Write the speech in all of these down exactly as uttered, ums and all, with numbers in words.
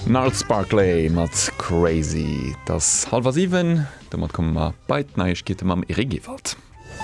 Gnarls Barclay mat crazy. Das halb sieben, da mat kommen ma beit Neuigkeiten am Regewald.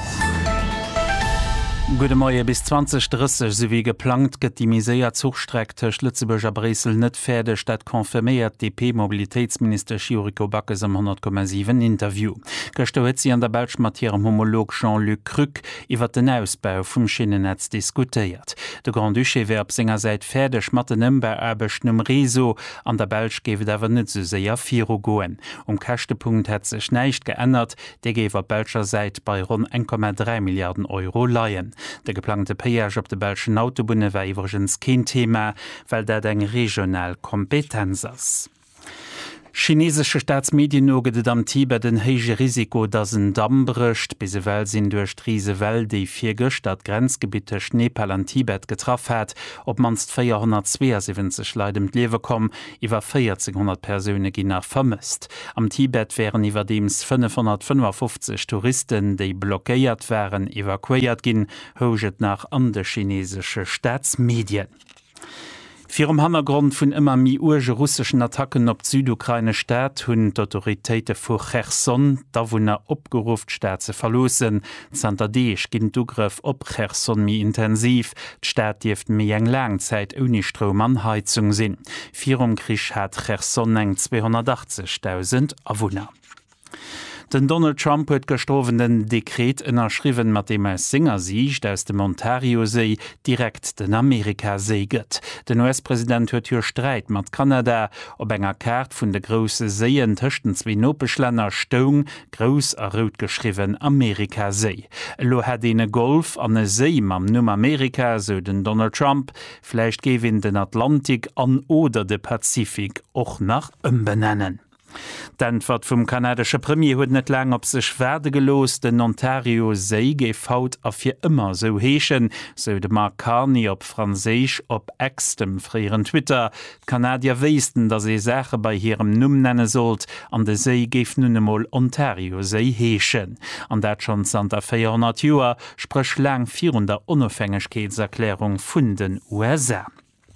Gute Morgen bis zwanzig dreißig sowie geplant gëtt die Miséier Zugstrecke Lützeburger Bresel net fertig, dat konfirmiert D P-Mobilitätsminister Chiuriko Backes am hundert Komma sieben Interview. Gestern hat sie an der Belsch mat ihrem Homolog Jean-Luc Krück iwwer den Ausbau vum Schienennetz diskutiert. De Grand Duché wär op senger Seite fertig mat den Ëmberarbechtnem Reso, an der Belsch gewe awer net so séier viro goen. Um Kächtepunkt hat sech neicht geändert, de gewer Belscher Seite bei rund eins Komma drei Milliarden Euro leiien. Der geplante Péage op de belschen Autobunne war iwwergens kein Thema, weil dat eng regional Kompetenz ass. Chinesische Staatsmedien nogedet am Tibet den héige Risiko, dass ein Damm bricht, bis se Welt sinn durch Riese Welt, die vier Gestat Grenzgebiete Nepal an Tibet getroff hat, ob manst vierhundertzweiundsiebzig Leute mit Lewe kommen, iwwer vierzehnhundert Personen gin nach vermisst. Am Tibet wären iwwerdems fünfhundertfünfundfünfzig Touristen, die blockéiert wären, evakuiert gin, hoget nach an de chinesische Staatsmedien. Für um Hintergrund vun immer mi urge russischen Attacken op Südukraine Staat hunn d'Autoritéite vu Cherson, da wun er opgeruft Staat ze verlosen. Zanterdeeg ginn d'Ugriff op Cherson mi intensiv. D'Staat dieft méi eng Langzeit uni Strom an Heizung sinn. Virum Krich hat Cherson eng zweihundertachtzigtausend Awohner. Den Donald Trump huet gestorwenen Dekret ënnerschriwen, mat dem als Singersieg aus dem Ontario-See direkt den Amerika-See gëtt. Den U S-Präsident huet hier Streit mat Kanada op enger Kart vun de grosse Seeien tëchten zwi Nopechlänner Stoung, gros a rot geschriwen Amerika-See. Lo hat ene Golf an e See mam Numm Amerika, so den Donald Trump, vielleicht gewinn den Atlantik an oder de Pazifik och nach ëmbenennen. D'Antwort vum kanadesche Premier huet net lang op sech werde gelos, den Ontario See geif haut a fir immer so heechen, so de Mark Carney op Franseich op X dem freieren Twitter. Kanadier weisten, dat se Sache bei hirem Numm nenne sollt, an de See geif nunnemol Ontario See heechen. An dat schon Santa vierhundert Joer sprech lang vierhundert Unabhängigkeitserklärung vun den U S A.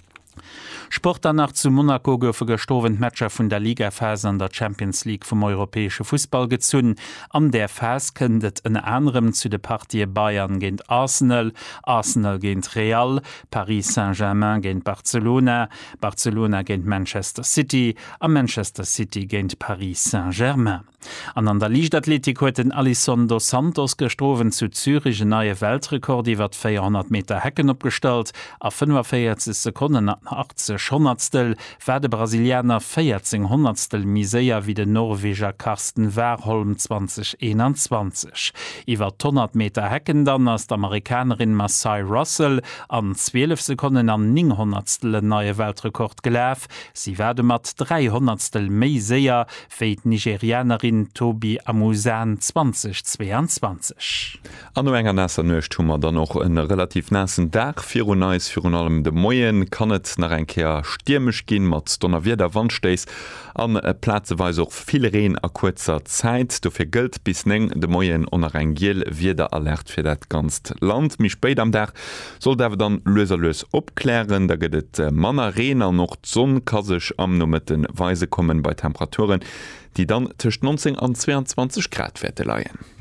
Sport danach zu Monaco goufe gestorwen Matscher vun der Ligaphase an der Champions League vum europäesche Fußball gezunn. An der Phase kënnet en anderem zu de Partie Bayern géint Arsenal, Arsenal géint Real, Paris Saint-Germain géint Barcelona, Barcelona géint Manchester City, a Manchester City géint Paris Saint-Germain. An an der Lichtathletik huet den Alisson dos Santos gestrowen zu Zürich een neue Weltrekord iwwer vierhundert Meter Hecken opgestalt, a fünfundvierzig Sekunden achtzig Hundertstel war de Brasilianer vierzehn Hundertstel miséier wie de Norweger Karsten Warholm zwanzig einundzwanzig. Iwer hundert Meter Hecken dann ass d'Amerikanerin Massai Russell an zwölf Sekunden an neun Hundertstel en neue Weltrekord gelaf. Sie werde mat drei Hundertstel méi séier wéi Nigerianerin Tobi Amusan zwanzig zweiundzwanzig. An enger nasser nøcht hummer dann noch en relativ nassen Dag vir neis vir allem de Moien kann et nach enkeer stürmech ginn mat donner wie der Wand steis an e Plazeweis och viele Reen a kurzer Zeit. Do fir gëlt bis neng de Moien onnner en Giel wie der alert fir dat ganz Land. Mi spéit am Dach soll dawer dann loserlos opklären, da gët et Manner Reener noch zonn kasech am nommeten Weise kommen bei Temperaturen, die dann zwischen neunzehn und zweiundzwanzig Grad Werte leiien.